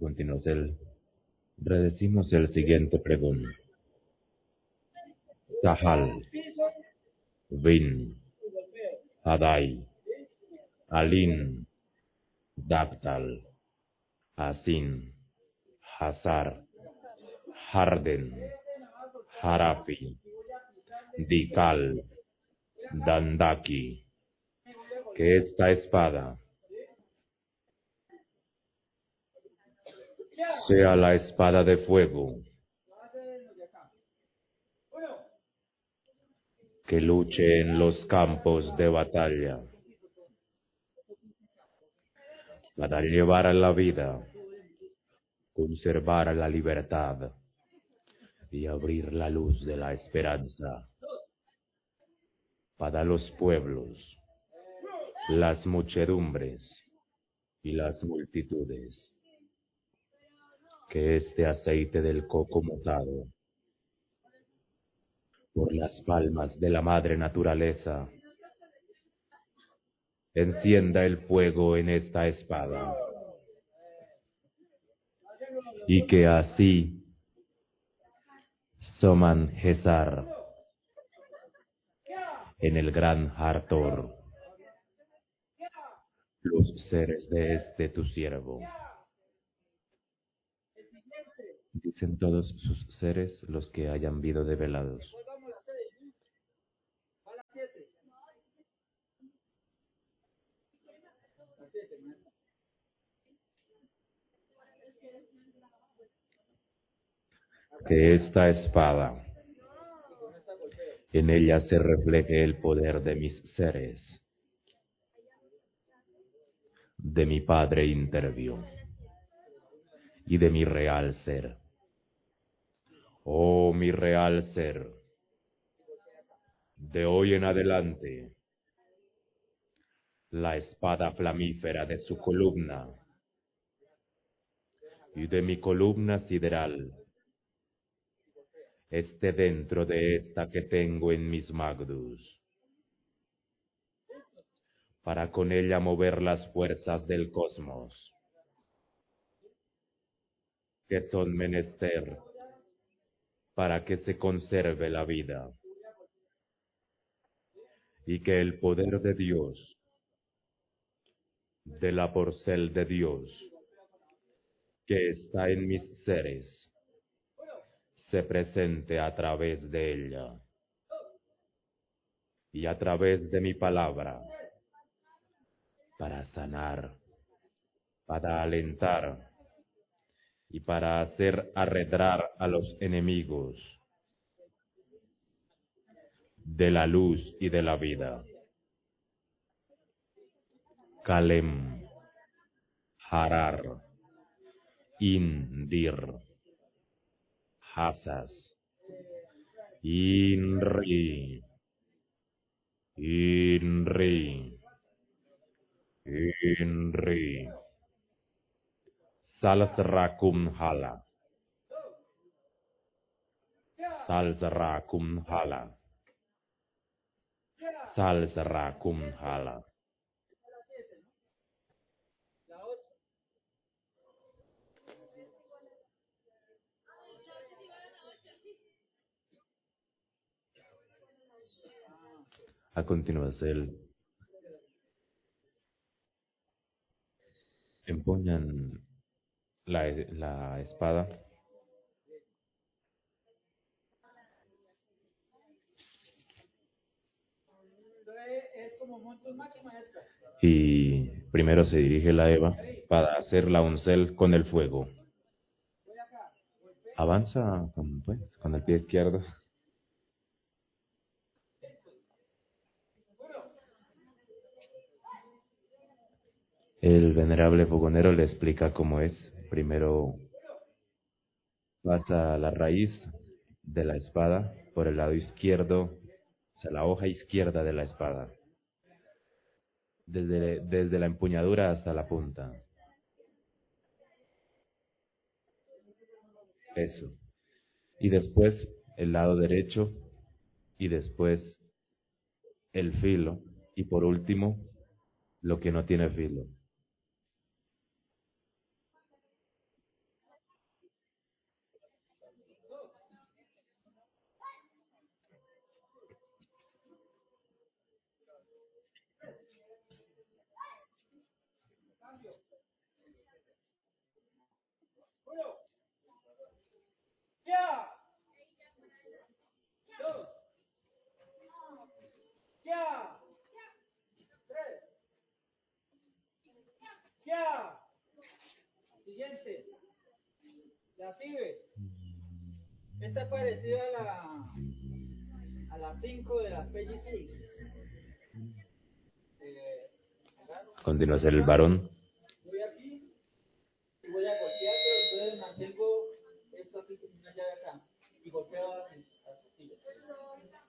continuación, redecimos el siguiente pregón. Sahal, Vin, Hadai, Alin, Daptal, Asin, Hazar, Harden, Harafi, Dikal, Dandaki, que esta espada sea la espada de fuego que luche en los campos de batalla para llevar a la vida, conservar la libertad y abrir la luz de la esperanza para los pueblos, las muchedumbres y las multitudes. Que este aceite del coco mutado por las palmas de la madre naturaleza encienda el fuego en esta espada, y que así Soman Gesar en el gran Hartor los seres de este tu siervo. Dicen todos sus seres los que hayan vido develados. Que esta espada, en ella se refleje el poder de mis seres, de mi Padre intervio y de mi real ser. Oh, mi real ser, de hoy en adelante, la espada flamífera de su columna y de mi columna sideral esté dentro de esta que tengo en mis magdus, para con ella mover las fuerzas del cosmos, que son menester para que se conserve la vida, y que el poder de Dios, de la porcel de Dios, que está en mis seres, se presente a través de ella, y a través de mi palabra, para sanar, para alentar, y para hacer arredrar a los enemigos de la luz y de la vida. Kalem, Harar, Indir, Hasas, Inri, Inri, Inri, Salzrakum Hala, Salzrakum Hala, Salzrakum Hala. A continuación, empuñan la espada y primero se dirige la Eva para hacer la uncel con el fuego. Avanza con el pie izquierdo. El venerable fogonero le explica cómo es. Primero pasa la raíz de la espada por el lado izquierdo, o sea, la hoja izquierda de la espada, desde la empuñadura hasta la punta. Eso. Y después el lado derecho, y después el filo, y por último, lo que no tiene filo. Ya. Dos. Ya. Tres. Ya. Siguiente. La sigue. Esta es parecida a la 5 de la Peggy Sue. Continúa a ser el varón. Voy aquí y voy a golpear, pero entonces mantengo esto aquí como una llave acá. Y golpeo